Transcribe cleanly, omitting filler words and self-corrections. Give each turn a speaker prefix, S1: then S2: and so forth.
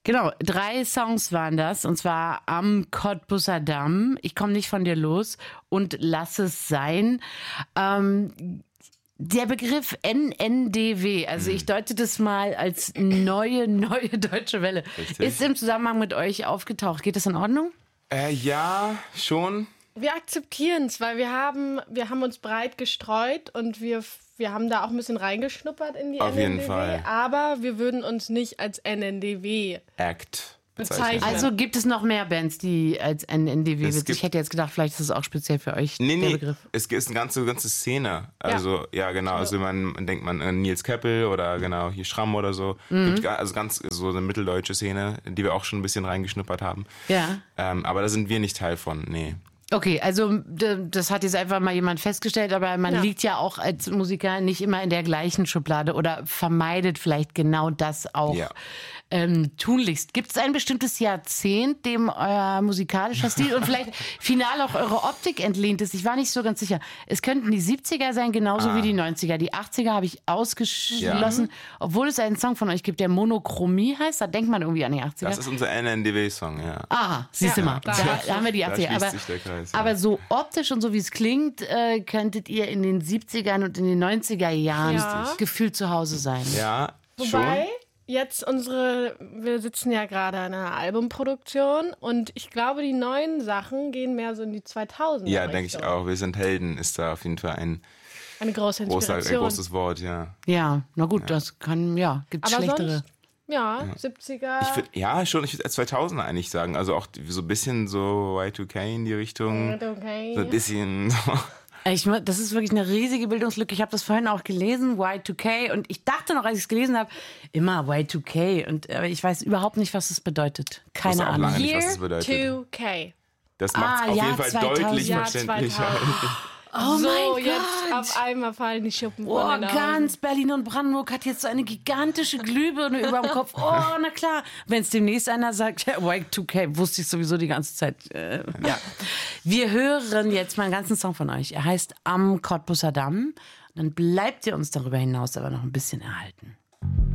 S1: Genau, 3 Songs waren das, und zwar Am Cottbusser Damm, Ich komm nicht von dir los und Lass es sein. Der Begriff NNDW, also ich deute das mal als neue Deutsche Welle,
S2: Richtig.
S1: ist im Zusammenhang mit euch aufgetaucht. Geht das in Ordnung?
S2: Ja, schon.
S3: Wir akzeptieren es, weil wir haben uns breit gestreut und wir haben da auch ein bisschen reingeschnuppert in die
S2: Auf
S3: NNDW.
S2: jeden Fall.
S3: Aber wir würden uns nicht als NNDW
S2: Act
S3: bezeichnen.
S1: Also gibt es noch mehr Bands, die als NNDW
S2: Es
S1: wird. Ich hätte jetzt gedacht, vielleicht ist es auch speziell für euch der
S2: Nee,
S1: Begriff.
S2: es ist eine ganze Szene. Also, ja, genau. Also, man denkt an Nils Keppel oder genau hier Schramm oder so. Gibt also ganz so eine mitteldeutsche Szene, in die wir auch schon ein bisschen reingeschnuppert haben.
S1: Ja.
S2: Aber da sind wir nicht Teil von, nee.
S1: Okay, also das hat jetzt einfach mal jemand festgestellt, aber man liegt ja auch als Musiker nicht immer in der gleichen Schublade oder vermeidet vielleicht genau das auch tunlichst. Gibt es ein bestimmtes Jahrzehnt, dem euer musikalischer Stil und vielleicht final auch eure Optik entlehnt ist? Ich war nicht so ganz sicher. Es könnten die 70er sein, genauso wie die 90er. Die 80er habe ich ausgeschlossen, obwohl es einen Song von euch gibt, der Monochromie heißt. Da denkt man irgendwie an die 80er.
S2: Das ist unser NNDW-Song, ja.
S1: Aha, siehst du mal. Da haben wir die 80er.
S2: schließt sich der Kreis, ja.
S1: Aber so optisch und so wie es klingt, könntet ihr in den 70ern und in den 90er Jahren gefühlt zu Hause sein.
S2: Ja,
S3: Wobei, jetzt wir sitzen ja gerade an einer Albumproduktion und ich glaube, die neuen Sachen gehen mehr so in die 2000er.
S2: Ja, denke ich auch. Wir sind Helden ist da auf jeden Fall ein
S3: Eine große Inspiration.
S2: großes Wort, ja.
S1: Ja, na gut, das kann, gibt's
S3: Aber
S1: schlechtere.
S3: sonst, 70er.
S2: Ich würde 2000er eigentlich sagen. Also auch so ein bisschen so Y2K in die Richtung.
S3: Okay.
S2: So ein bisschen so.
S1: Das ist wirklich eine riesige Bildungslücke. Ich habe das vorhin auch gelesen, Y2K. Und ich dachte noch, als ich es gelesen habe, immer Y2K. Aber ich weiß überhaupt nicht, was das bedeutet. Keine
S2: wusste auch
S1: Ahnung.
S2: lange nicht, was
S3: Year
S2: das bedeutet.
S3: 2K.
S2: Das macht auf
S1: Jahr
S2: jeden Fall
S1: 2000.
S2: deutlich
S3: Jahr
S2: verständlicher.
S3: 2000.
S1: Oh
S3: so,
S1: mein
S3: jetzt
S1: Gott.
S3: auf einmal fallen die Schuppen
S1: Oh,
S3: von den Augen.
S1: ganz Berlin und Brandenburg hat jetzt so eine gigantische Glühbirne über dem Kopf. Oh, na klar. Wenn es demnächst einer sagt, ja, Y2K, wusste ich sowieso die ganze Zeit. Ja. Wir hören jetzt mal einen ganzen Song von euch. Er heißt Am Cottbusser Damm. Dann bleibt ihr uns darüber hinaus aber noch ein bisschen erhalten.